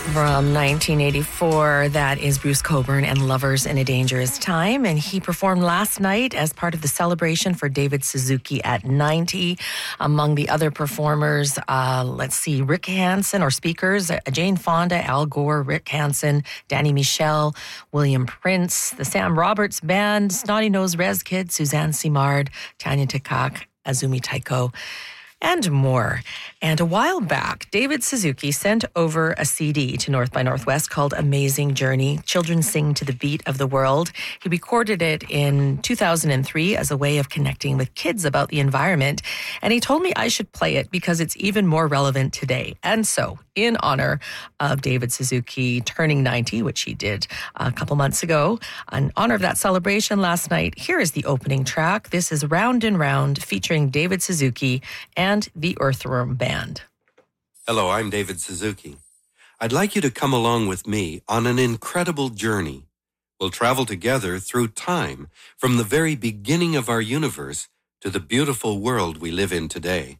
From 1984, that is Bruce Cockburn and Lovers in a Dangerous Time. And he performed last night as part of the celebration for David Suzuki at 90. Among the other performers, Rick Hansen, or speakers, Jane Fonda, Al Gore, Rick Hansen, Danny Michel, William Prince, the Sam Roberts Band, Snotty Nose Rez Kid, Suzanne Simard, Tanya Takak, Azumi Taiko, and more. And a while back, David Suzuki sent over a CD to North by Northwest called Amazing Journey, Children Sing to the Beat of the World. He recorded it in 2003 as a way of connecting with kids about the environment. And he told me I should play it because it's even more relevant today. And so, in honor of David Suzuki turning 90, which he did a couple months ago, in honor of that celebration last night, here is the opening track. This is Round and Round, featuring David Suzuki and the Earthworm Band. Hello, I'm David Suzuki. I'd like you to come along with me on an incredible journey. We'll travel together through time, from the very beginning of our universe to the beautiful world we live in today.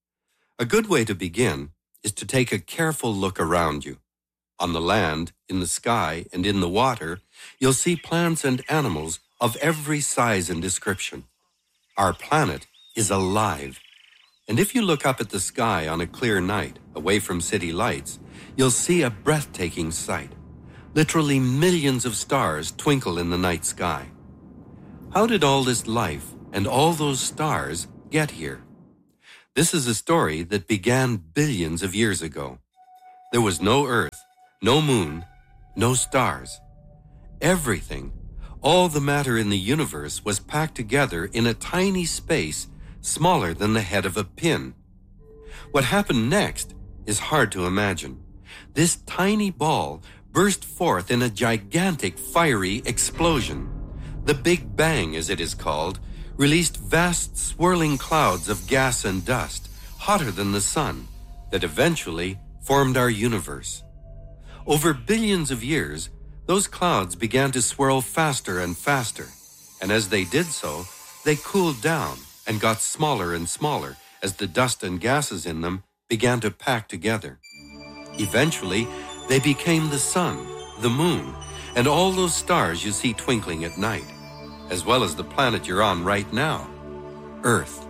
A good way to begin is to take a careful look around you. On the land, in the sky, and in the water, you'll see plants and animals of every size and description. Our planet is alive. And if you look up at the sky on a clear night, away from city lights, you'll see a breathtaking sight. Literally millions of stars twinkle in the night sky. How did all this life and all those stars get here? This is a story that began billions of years ago. There was no Earth, no moon, no stars. Everything, all the matter in the universe, was packed together in a tiny space smaller than the head of a pin. What happened next is hard to imagine. This tiny ball burst forth in a gigantic fiery explosion. The Big Bang, as it is called, released vast swirling clouds of gas and dust, hotter than the sun, that eventually formed our universe. Over billions of years, those clouds began to swirl faster and faster, and as they did so, they cooled down and got smaller and smaller as the dust and gases in them began to pack together. Eventually, they became the sun, the moon, and all those stars you see twinkling at night, as well as the planet you're on right now, Earth.